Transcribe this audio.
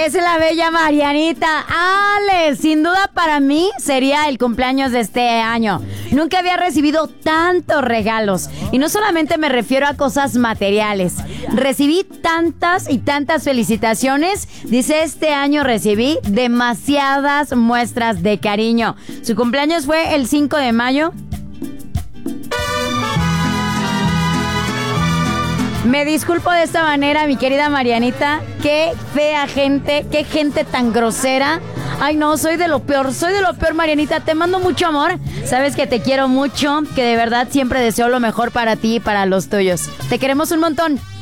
Es la bella Marianita. Ale, sin duda para mí sería el cumpleaños de este año. Nunca había recibido tantos regalos. Y no solamente me refiero a cosas materiales. Recibí tantas y tantas felicitaciones. Dice, este año recibí demasiadas muestras de cariño. Su cumpleaños fue el 5 de mayo. Me disculpo de esta manera, mi querida Marianita. Qué fea gente, qué gente tan grosera. Ay, no, soy de lo peor, Marianita. Te mando mucho amor. Sabes que te quiero mucho, que de verdad siempre deseo lo mejor para ti y para los tuyos. Te queremos un montón.